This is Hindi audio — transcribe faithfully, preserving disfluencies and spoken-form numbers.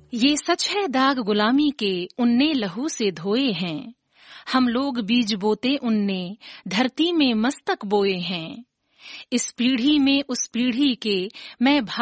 ये सच है दाग गुलामी के उनने लहू से धोए हैं, हम लोग बीज बोते उनने धरती में मस्तक बोए हैं। इस पीढ़ी में उस पीढ़ी के मैं